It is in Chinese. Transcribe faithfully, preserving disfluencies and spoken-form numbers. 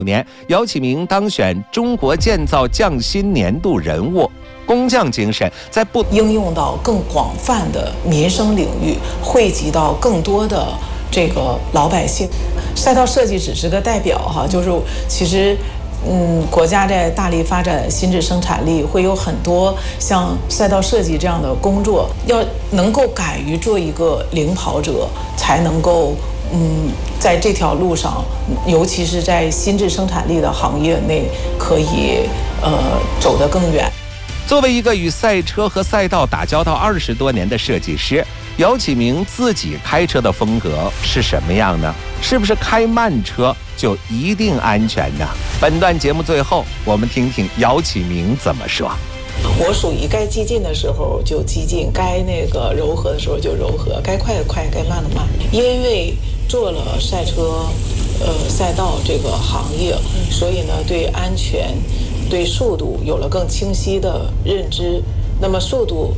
年，姚启明当选中国建造匠心年度人物。工匠精神在不应用到更广泛的民生领域，惠及到更多的这个老百姓。赛道设计只是个代表哈，就是其实。嗯，国家在大力发展新质生产力，会有很多像赛道设计这样的工作，要能够敢于做一个领跑者，才能够嗯，在这条路上，尤其是在新质生产力的行业内，可以呃走得更远。 作为一个与赛车和赛道打交道二十多年的设计师，姚启明自己开车的风格是什么样呢？是不是开慢车就一定安全呢？本段节目最后，我们听听姚启明怎么说。 我属于该激进的时候就激进，该那个柔和的时候就柔和，该快的快，该慢的慢。因为做了赛车，呃，赛道这个行业，所以呢，对安全、对速度有了更清晰的认知。那么速度